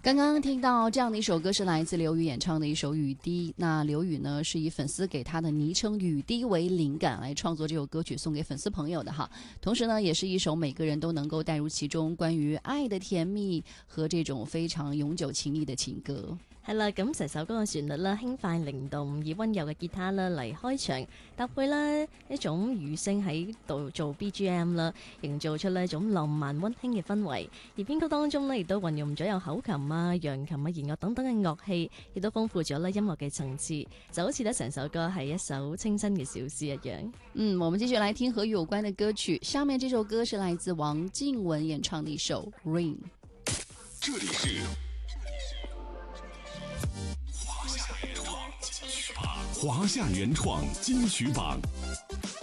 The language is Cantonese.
刚刚听到这样的一首歌是来自刘宇演唱的一首《雨滴》。那刘宇呢是以粉丝给他的昵称雨滴为灵感来创作这首歌曲送给粉丝朋友的哈。同时呢也是一首每个人都能够带入其中关於愛的甜蜜和這種非常永久情誼的情歌。 係啦，咁成首歌嘅旋律啦，輕快靈動，以溫柔嘅吉他啦嚟開場，搭配啦一種雨聲喺度做 BGM 啦，營造出呢一種浪漫溫馨嘅氛圍。而編曲當中呢，亦都運用咗有口琴啊、揚琴啊、弦樂等等嘅樂器，亦都豐富咗呢音樂嘅層次，就好似呢成首歌係一首清新嘅小詩一樣。 我們繼續來聽和雨有關的歌曲。下面這首歌是來自王靜文演唱的一首《Rain》。 這裡是華夏原創金曲榜